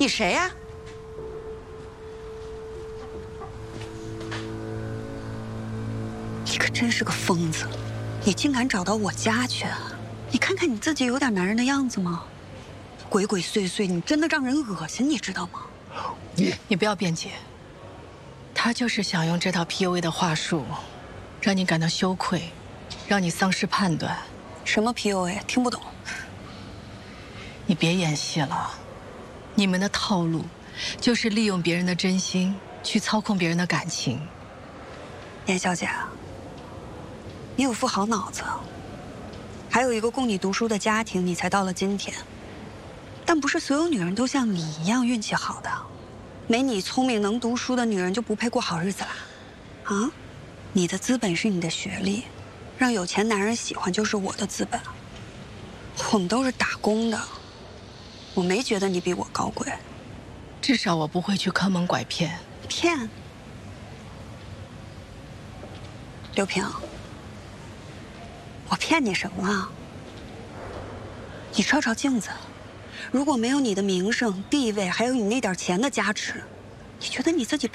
你谁呀？ 你可真是个疯子，你竟敢找到我家去！你看看你自己，有点男人的样子吗？鬼鬼祟祟，你真的让人恶心，你知道吗？ 你不要辩解，他就是想用这套 PUA 的话术，让你感到羞愧，让你丧失判断。 什么 PUA？ 听不懂。 你别演戏了，你们的套路就是利用别人的真心去操控别人的感情。 严小姐，你有副好脑子，还有一个供你读书的家庭，你才到了今天。但不是所有女人都像你一样运气好的，没你聪明能读书的女人就不配过好日子啦。啊，你的资本是你的学历，让有钱男人喜欢就是我的资本。我们都是打工的，我没觉得你比我高贵。 至少我不会去坑蒙拐骗。 骗？刘平，我骗你什么了？你照照镜子，如果没有你的名声、地位，还有你那点钱的加持，你觉得你自己